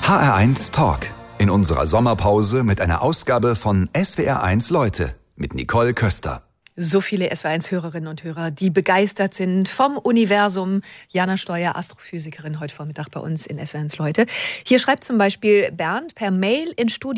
HR1 Talk. In unserer Sommerpause mit einer Ausgabe von SWR1 Leute mit Nicole Köster. So viele SWR1-Hörerinnen und Hörer, die begeistert sind vom Universum. Jana Steuer, Astrophysikerin, heute Vormittag bei uns in SWR1 Leute. Hier schreibt zum Beispiel Bernd per Mail ins Studio: